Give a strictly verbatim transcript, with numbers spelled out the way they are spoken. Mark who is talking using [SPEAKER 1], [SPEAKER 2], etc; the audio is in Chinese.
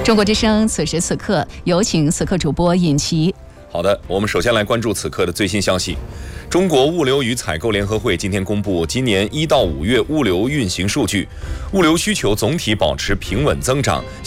[SPEAKER 1] 中国之声，此时此刻，有请此刻主播尹奇。
[SPEAKER 2] 好的，我们首先来关注此刻的最新消息。中国物流与采购联合会今天公布今年一到五月物流运行数据，物流需求总体保持平稳增长。